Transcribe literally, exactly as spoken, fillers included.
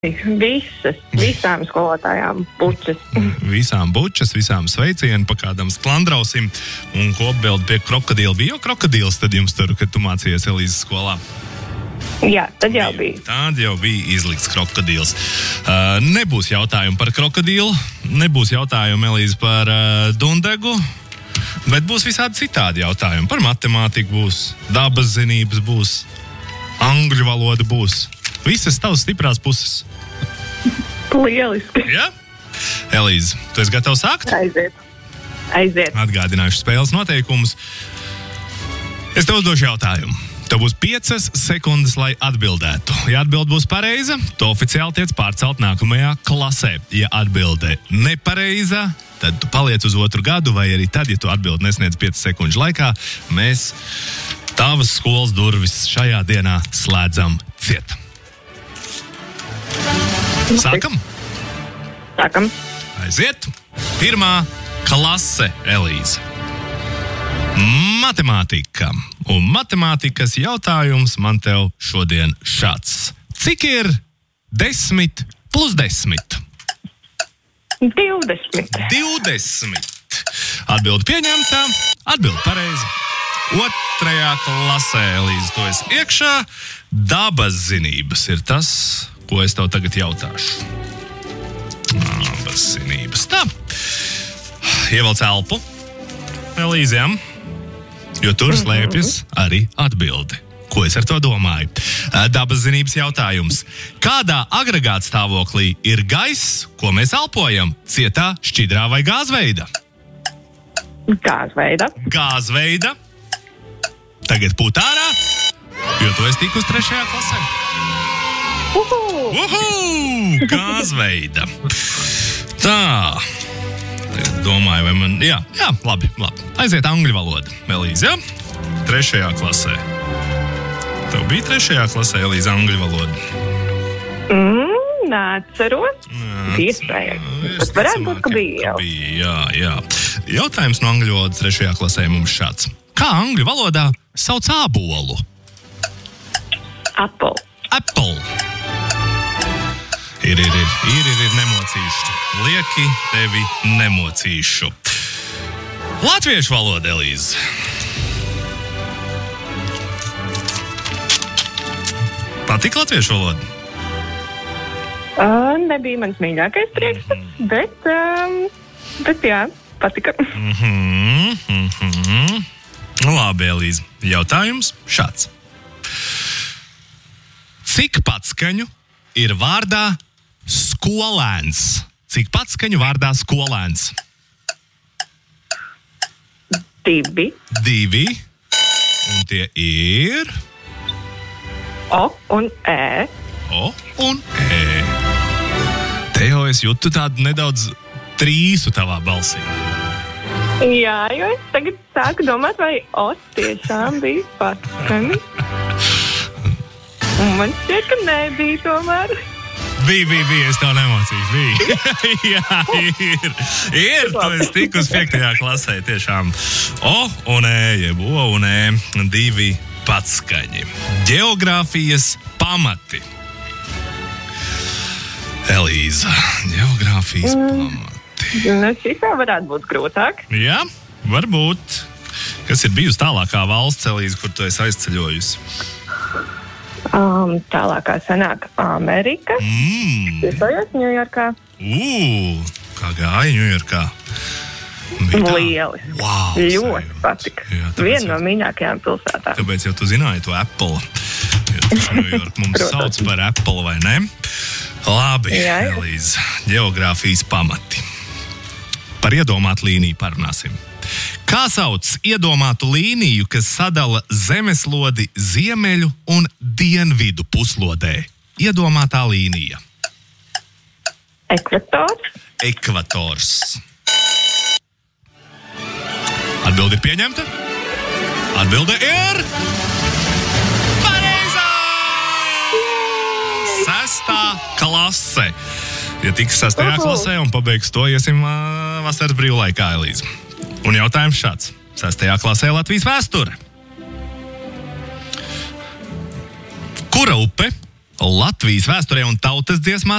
Visas, visām skolotājām bučas. Visām bučas, visām sveicienu pa kādam sklandrausim un kopbildi pie krokodila. Bija jau krokodils tad jums tur, kad tu mācījies Elīzes skolā? Jā, tad jau bija. Tad jau bija izlikts krokodils. Uh, nebūs jautājumu par krokodilu, nebūs jautājumu, Elīze, par uh, dundegu, bet būs visādi citādi jautājumi. Par matemātiku būs, dabas zinības būs, angļu valoda būs. Visas tavas stiprās puses. Lieliski. Jā? Elīze, tu esi gatava sākt? Aiziet. Aiziet. Atgādināšu spēles noteikumus. Es tev uzdošu jautājumu. Tev būs piecas sekundes, lai atbildētu. Ja atbilde būs pareiza, tu oficiāli tiec pārcelt nākamajā klasē. Ja atbilde nepareiza, tad tu paliec uz otru gadu, vai arī tad, ja tu atbildi nesniedz piecas sekundžu laikā, mēs tavas skolas durvis šajā dienā slēdzam ciet. Sākam? Sākam. Aiziet. Pirmā klase, Elīze. Matemātika. Un matemātikas jautājums man tev šodien šāds. Cik ir desmit plus desmit? Divdesmit. Divdesmit. Atbildi pieņemta. Atbildi pareizi. Otrajā klasē, Elīze, tu esi iekšā. Dabas zinības ir tas, ko es tev tagad jautāšu. Dabas zinības. Tā. Ievelc elpu, Elīzēm, jo tur slēpjas arī atbildi. Ko es ar to domāju? Dabas zinības jautājums. Kādā agregāta stāvoklī ir gaiss, ko mēs elpojam? Cietā, šķidrā vai gāzveida? Gāzveida. Gāzveida. Tagad pūt ārā, jo tu esi tikus trešajā klasē. Uhu! Uhu! Gāzveida. Tā. Tagad domāju, vai man... Jā, jā, labi, labi. Aiziet angļu valoda. Elīze, jā? Trešajā klasē. Tev bija trešajā klasē, Elīze, angļu valoda? Mm, neatceros. Iespējams. Tas varētu būt, ka bija jau. Bija, jā, jā. Jautājums no angļu valodas trešajā klasē mums šāds. Kā angļu valodā sauc ābolu? Apple. Apple. Ir, ir, ir, ir, ir, ir, nemocīšu. Lieki tevi nemocīšu. Latviešu valoda, Elīze. Patīk latviešu valoda? Uh, nebija mans mīļākais priekšstats, bet, um, bet jā, patika. Mhm, mhm. Labi, Elīze. Jautājums šāds. Cik patskaņu ir vārdā skolēns? Cik patskaņu vārdā skolēns? Divi. Divi. Un tie ir... O un E. O un E. Te jau es jūtu tādu nedaudz trīsu tavā balsī. Jā, jo es tagad sāku domāt, vai O tiešām bija patskaņi. Un man šķiet, ka nebija tomēr. Bija, bija, bija, es tev nemocīšu, bija. Jā, ir. Ir, tu esi tikus piektajā klasē, tiešām. O un E, jeb O un E, divi patskaņi. Geogrāfijas pamati. Elīza, geogrāfijas mm. pamati. Nu, šī tā varētu būt grūtāk. Jā, varbūt. Kas ir bijusi tālākā valsts, Elīze, kur tu esi aizceļojusi? Um, tālākā sanāk Amerika. Mm. Es ejos Ņujorkā. Ū, kā gāja Ņujorkā? Lieliski. Wow, ļoti patika. Viena no mīļākajām pilsētām. Tāpēc jau tu zināji to Apple. Jo Ņujorku mums sauc par Apple, vai ne? Labi, jā, jā. Elīze, geogrāfijas pamati. Par iedomātu līniju parunāsim. Kā sauc iedomātu līniju, kas sadala zemeslodi ziemeļu un dienvidu puslodē? Iedomātā līnija. Ekvators. Ekvators. Atbilde ir pieņemta? Atbilde ir... pareizā! Sestā klase. Ja tiks sestajā klasē un pabeigs to, iesim uh, vasaras brīvlaikā, Elīze. Un jautājums šāds. Sestajā klasē Latvijas vēsture. Kura upe Latvijas vēsturē un tautas dziesmās